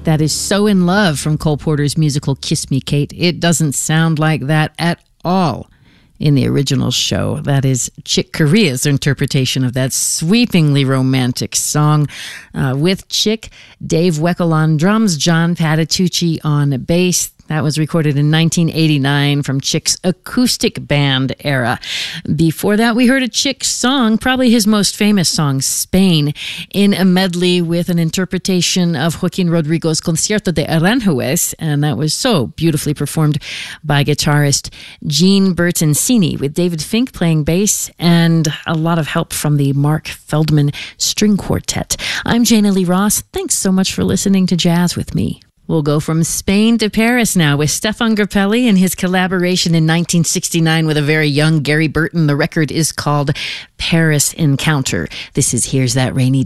That is So in Love from Cole Porter's musical Kiss Me, Kate. It doesn't sound like that at all in the original show. That is Chick Corea's interpretation of that sweepingly romantic song with Chick, Dave Weckl on drums, John Patitucci on bass. That was recorded in 1989 from Chick's acoustic band era. Before that, we heard a Chick song, probably his most famous song, Spain, in a medley with an interpretation of Joaquin Rodrigo's Concierto de Aranjuez, and that was so beautifully performed by guitarist Gene Bertoncini, with David Fink playing bass and a lot of help from the Mark Feldman String Quartet. I'm Jana Lee Ross. Thanks so much for listening to Jazz with me. We'll go from Spain to Paris now with Stefan Grappelli and his collaboration in 1969 with a very young Gary Burton. The record is called Paris Encounter. This is Here's That Rainy Day.